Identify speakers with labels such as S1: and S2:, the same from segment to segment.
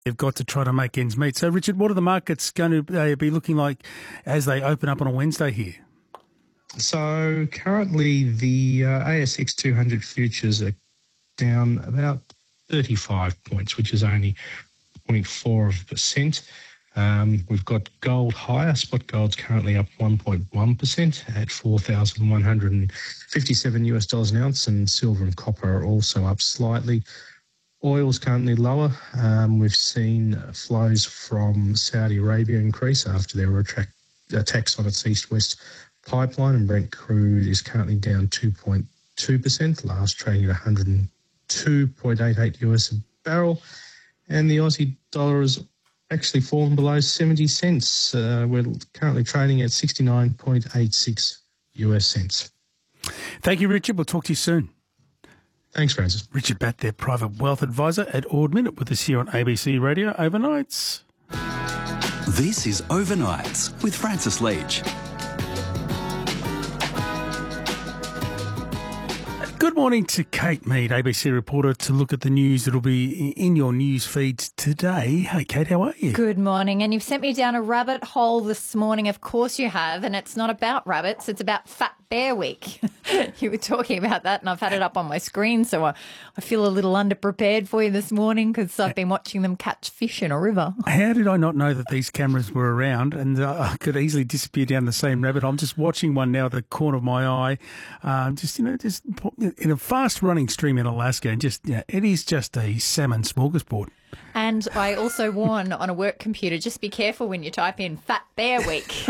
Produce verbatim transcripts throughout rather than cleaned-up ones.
S1: they've got to try to make ends meet. So, Richard, what are the markets going to uh, be looking like as they open up on a Wednesday here?
S2: So currently the uh, A S X two hundred futures are down about thirty-five points, which is only zero point four of a percent. Um, we've got gold higher. Spot gold's currently up one point one percent at four thousand one hundred fifty-seven US dollars an ounce, and silver and copper are also up slightly. Oil's currently lower. Um, we've seen flows from Saudi Arabia increase after there were attract, attacks on its east-west pipeline, and Brent crude is currently down two point two percent, last trading at one hundred two point eight eight US a barrel. And the Aussie dollar has actually fallen below seventy cents. Uh, we're currently trading at sixty-nine point eight six US cents.
S1: Thank you, Richard. We'll talk to you soon.
S2: Thanks, Francis.
S1: Richard Batt, their private wealth advisor at Ord Minnett, with us here on A B C Radio Overnights.
S3: This is Overnights with Francis Leach.
S1: Good morning to Kate Mead, A B C reporter, to look at the news that will be in your news feeds today. Hey, Kate, how are you?
S4: Good morning. And you've sent me down a rabbit hole this morning. Of course you have. And it's not about rabbits. It's about Fat Bear Week. You were talking about that, and I've had it up on my screen. So I, I feel a little underprepared for you this morning because I've been watching them catch fish in a river.
S1: How did I not know that these cameras were around? And uh, I could easily disappear down the same rabbit hole. I'm just watching one now at the corner of my eye. Um, just, you know, just in a fast-running stream in Alaska, and just, yeah, it is just a salmon smorgasbord.
S4: And I also warn on a work computer, just be careful when you type in Fat Bear Week.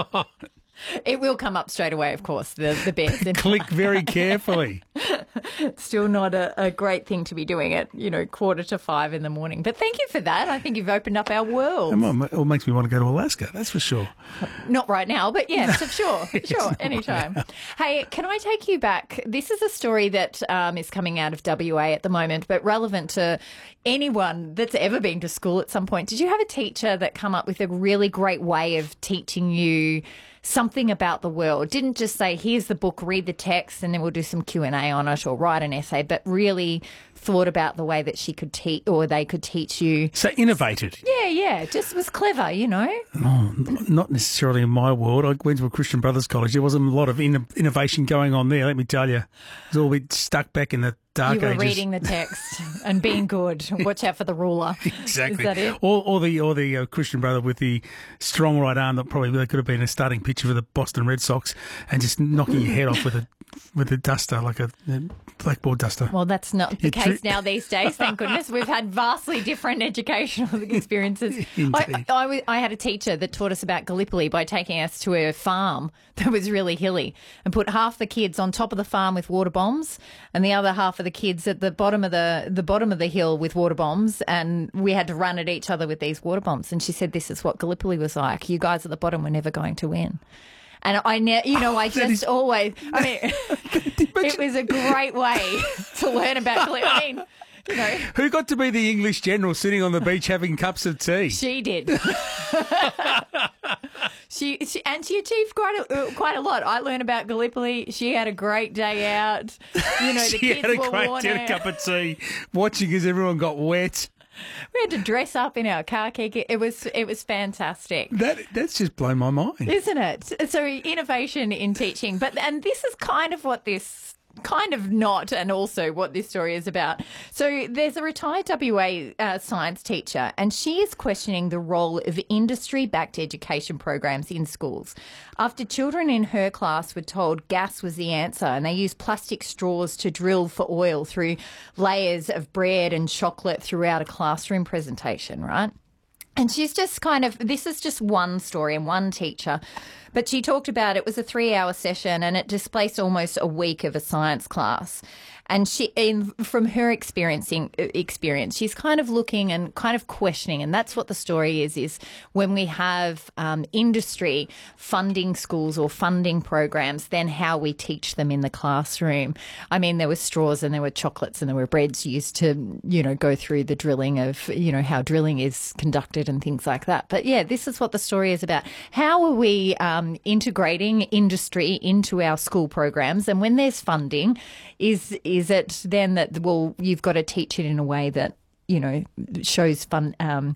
S4: It will come up straight away, of course, the, the bears.
S1: Click very carefully.
S4: Still not a, a great thing to be doing at, you know, quarter to five in the morning. But thank you for that. I think you've opened up our world.
S1: It all makes me want to go to Alaska, that's for sure.
S4: Not right now, but yes, sure, sure, anytime. Hey, can I take you back? This is a story that um, is coming out of W A at the moment, but relevant to anyone that's ever been to school at some point. Did you have a teacher that come up with a really great way of teaching you something about the world? Didn't just say, here's the book, read the text, and then we'll do some Q and A on it or write an essay, but really thought about the way that she could teach, or they could teach you.
S1: So innovated.
S4: Yeah, yeah, just was clever, you know.
S1: Oh, not necessarily in my world. I went to a Christian Brothers College. There wasn't a lot of in- innovation going on there, let me tell you. It was all a bit stuck back in the dark ages.
S4: You were reading the text and being good. Watch out for the ruler.
S1: Exactly.
S4: Is that it?
S1: Or, or the, or the uh, Christian brother with the strong right arm that probably could have been a starting pitcher for the Boston Red Sox, and just knocking your head off with a with a duster, like a, a blackboard duster.
S4: Well, that's not the
S1: It
S4: case
S1: tri-
S4: now these days, thank goodness. We've had vastly different educational experiences. I, I, I had a teacher that taught us about Gallipoli by taking us to a farm that was really hilly and put half the kids on top of the farm with water bombs and the other half of the kids at the bottom of the, the bottom of the hill with water bombs, and we had to run at each other with these water bombs. And she said, this is what Gallipoli was like. You guys at the bottom were never going to win. And I, ne- you know, I just
S1: is-
S4: always, I mean, it was a great way to learn about Gallipoli. I mean, you know,
S1: Who got to be the English general sitting on the beach having cups of tea?
S4: she did. she, she and she achieved quite a, uh, quite a lot. I learned about Gallipoli. She had a great day out. You know, the
S1: She
S4: kids
S1: had a
S4: were
S1: great
S4: worn
S1: dinner
S4: out.
S1: cup of tea, watching as everyone got wet.
S4: We had to dress up in our car kiki. It was it was fantastic.
S1: That That's just blown my mind.
S4: Isn't it? So innovation in teaching. But and this is kind of what this kind of not, and also what this story is about. So there's a retired W A uh, science teacher, and she is questioning the role of industry-backed education programs in schools. After children in her class were told gas was the answer, and they used plastic straws to drill for oil through layers of bread and chocolate throughout a classroom presentation, right? And she's just kind of, this is just one story and one teacher, but she talked about it was a three-hour session and it displaced almost a week of a science class. And she, in, from her experiencing experience, she's kind of looking and kind of questioning, and that's what the story is, is when we have um, industry funding schools or funding programs, then how we teach them in the classroom. I mean, there were straws and there were chocolates and there were breads used to, you know, go through the drilling of, you know, how drilling is conducted and things like that. But yeah, this is what the story is about. How are we um, integrating industry into our school programs? And when there's funding, is is it then that, well, you've got to teach it in a way that you know, shows fun um,